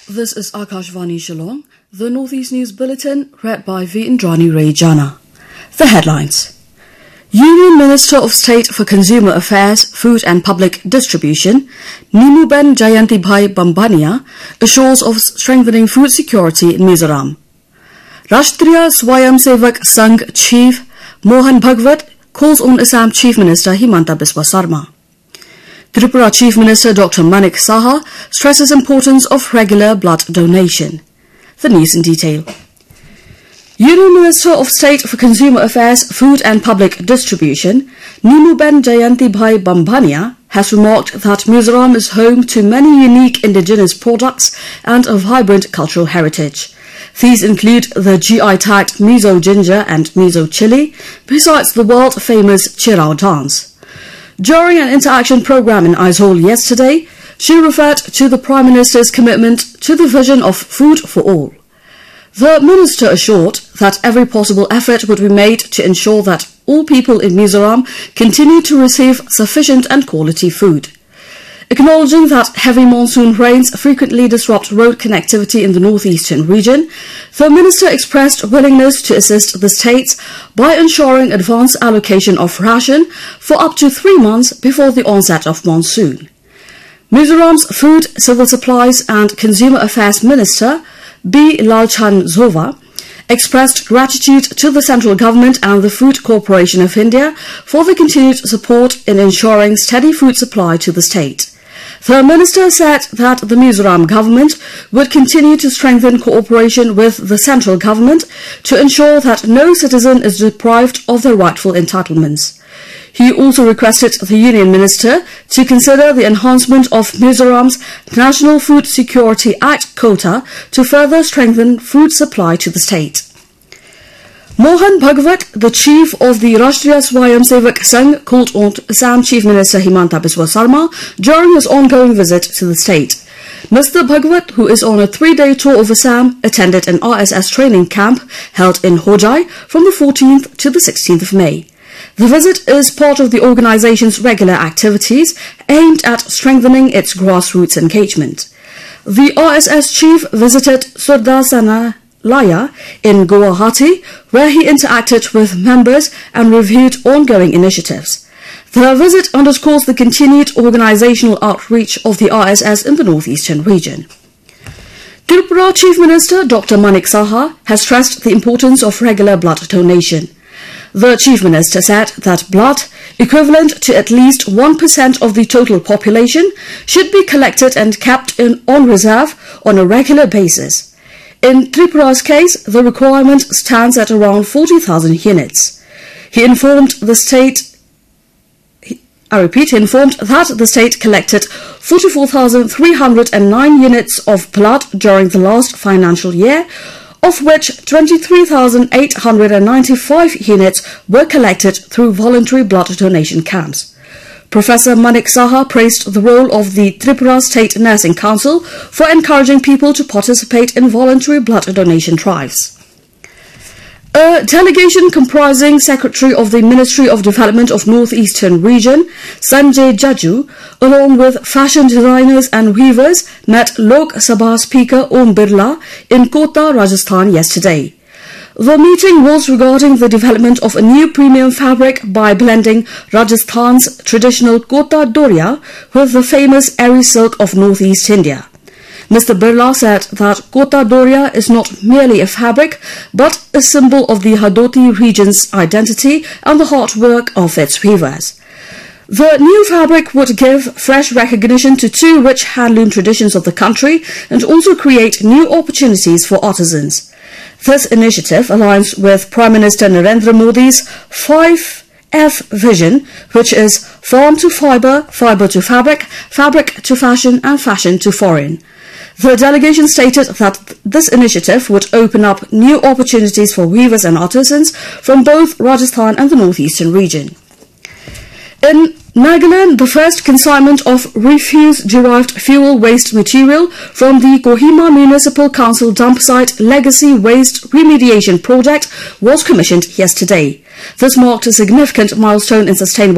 This is Akashvani Shillong, the Northeast News Bulletin, read by V. Indrani Ray Jana. The headlines. Union Minister of State for Consumer Affairs, Food and Public Distribution, Nimuben Jayantibhai Bambania, assures of strengthening food security in Mizoram. Rashtriya Swayamsevak Sangh Chief Mohan Bhagwat calls on Assam Chief Minister Himanta Biswa Sarma. Tripura Chief Minister Dr. Manik Saha stresses importance of regular blood donation. The news in detail. Union Minister of State for Consumer Affairs, Food and Public Distribution, Nimuben Jayantibhai Bambania, has remarked that Mizoram is home to many unique indigenous products and a vibrant cultural heritage. These include the GI-tagged Mizo ginger and Mizo chili, besides the world-famous Chirao dance. During an interaction program in Aizawl yesterday, she referred to the Prime Minister's commitment to the vision of food for all. The minister assured that every possible effort would be made to ensure that all people in Mizoram continue to receive sufficient and quality food. Acknowledging that heavy monsoon rains frequently disrupt road connectivity in the northeastern region, the minister expressed willingness to assist the states by ensuring advance allocation of ration for up to 3 months before the onset of monsoon. Mizoram's Food, Civil Supplies and Consumer Affairs Minister, B. Lalchan Zova, expressed gratitude to the central government and the Food Corporation of India for the continued support in ensuring steady food supply to the state. The minister said that the Mizoram government would continue to strengthen cooperation with the central government to ensure that no citizen is deprived of their rightful entitlements. He also requested the Union Minister to consider the enhancement of Mizoram's National Food Security Act quota to further strengthen food supply to the state. Mohan Bhagwat, the chief of the Rashtriya Swayamsevak Sangh, called on Assam Chief Minister Himanta Biswa Sarma during his ongoing visit to the state. Mr. Bhagwat, who is on a 3-day tour of Assam, attended an RSS training camp held in Hojai from the 14th to the 16th of May. The visit is part of the organization's regular activities aimed at strengthening its grassroots engagement. The RSS chief visited Surdasana Laya in Guwahati, where he interacted with members and reviewed ongoing initiatives. The visit underscores the continued organizational outreach of the RSS in the northeastern region. Tripura Chief Minister Dr. Manik Saha has stressed the importance of regular blood donation. The Chief Minister said that blood, equivalent to at least 1% of the total population, should be collected and kept on reserve on a regular basis. In Tripura's case, the requirement stands at around 40,000 units. He informed that the state collected 44,309 units of blood during the last financial year, of which 23,895 units were collected through voluntary blood donation camps. Professor Manik Saha praised the role of the Tripura State Nursing Council for encouraging people to participate in voluntary blood donation drives. A delegation comprising Secretary of the Ministry of Development of Northeastern Region, Sanjay Jaju, along with fashion designers and weavers, met Lok Sabha Speaker Om Birla in Kota, Rajasthan yesterday. The meeting was regarding the development of a new premium fabric by blending Rajasthan's traditional Kota Doria with the famous Eri silk of northeast India. Mr. Birla said that Kota Doria is not merely a fabric, but a symbol of the Hadoti region's identity and the hard work of its weavers. The new fabric would give fresh recognition to 2 rich handloom traditions of the country and also create new opportunities for artisans. This initiative aligns with Prime Minister Narendra Modi's 5F vision, which is farm to fibre, fibre to fabric, fabric to fashion and fashion to foreign. The delegation stated that this initiative would open up new opportunities for weavers and artisans from both Rajasthan and the northeastern region. In Nagaland, the first consignment of refuse-derived fuel waste material from the Kohima Municipal Council dump site Legacy Waste Remediation Project was commissioned yesterday. This marked a significant milestone in sustainable